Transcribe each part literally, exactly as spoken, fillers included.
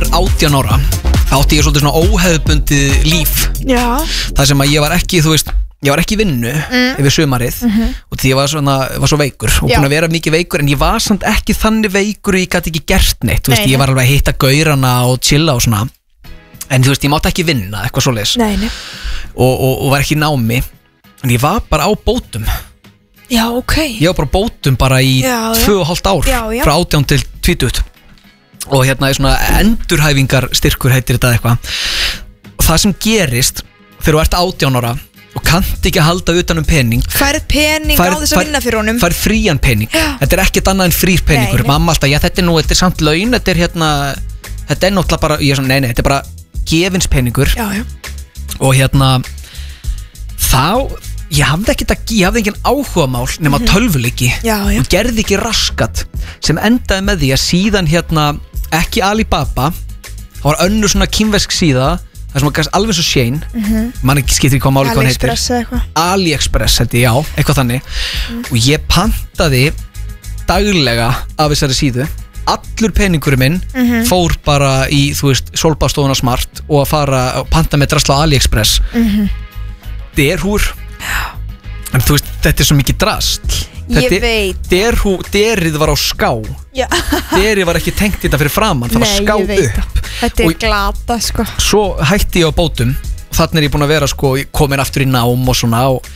var átján ára þá átti ég svolítið svona óhefðbundið líf. Já. Það sem að ég var ekki, þú veist, ég var ekki í vinnu mm. yfir sumarið mm-hmm. og því ég var, svona, var svo veikur og búin að vera mikið veikur en ég var samt ekki þannig veikur og ég gæti ekki gert neitt, þú veist, Nei, ég var alveg að hitta gaurana og chilla og svona en þú veist, ég mátti ekki vinna, eitthvað svoleiðis og, og, og var ekki í námi en ég var bara á bótum. Já, ok. Ég var bara á bótum bara í já, tvö og hálft ár já, já. frá átján til tvítugt og hérna er svona endurhæfingar styrkur heitir þetta eitthvað og það sem gerist þegar þú ert átján ára og kannt ekki að halda utan um pening færð pening færð, á þess að vinna fyrir honum færð frían pening, já. Þetta er ekkert annað en frýr peningur. Nei, nei. Mamma alltaf, já þetta er nú, þetta er samt laun þetta er hérna, þetta er náttúrulega bara ég er svona, nei nei, þetta er bara gefins peningur já, já. Og hérna þá, ég hafði ekkert að ég hafði engin áhugamál nema mm-hmm. tölvuleiki já, já. og gerði ekki raskat sem endaði með því að síðan hérna ekki Alibaba, það var önnur svona kínversk síða það sem var gæst alveg svo Shein mm-hmm. mann ekki skiptir hvað máli hvað hann heitir AliExpress eða eitthvað AliExpress held ég, já, eitthvað þannig mm. og ég pantaði daglega af þessari síðu allur peningurinn minn mm-hmm. fór bara í, þú veist, Solbastofuna Smart og að fara að panta með drasla á AliExpress mm-hmm. derhúr en þú veist, þetta er svo mikið drasl ég þetta veit derhú, derið var á ská derið var ekki tengt þetta fyrir framann það var Nei, ská upp þetta er glata sko svo hætti ég á bótum og þannig er ég búin að vera sko komin aftur í nám og svona og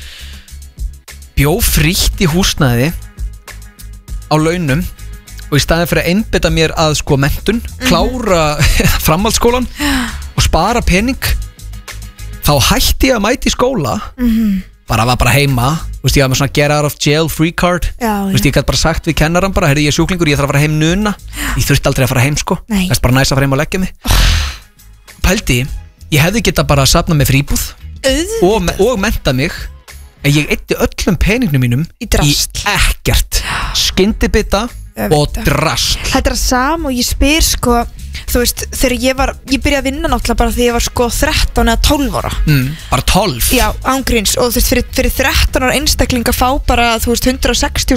bjó frítt í húsnæði á launum og í staðin fyrir að einbeta mér að sko menntun klára mm-hmm. framhaldsskólan og spara pening þá hætti ég að mæti í skóla mm-hmm. bara var bara heima, þú veist ég var með svona get out of jail free card, þú veist ég gæti bara sagt við kennaran bara, herri ég er sjúklingur, ég þarf að fara heim núna ég þurfti aldrei að fara heim sko það er bara næst að fara heim og leggja mig oh. Pældi, ég hefði geta bara að safna með fríbúð og, og menta mig en ég eyddi öllum peningnum mínum í, í ekkert skyndibita og drast. Þetta er það sama og ég spyr sko þú veist, þegar ég var, ég byrjaði að vinna náttúrulega bara þegar ég var sko þrettán eða tólf ára mm, bara tólf? Já, ángríns og þú veist, fyrir, fyrir þrettán ára einstakling að fá bara, þú veist, hundrað og sextíu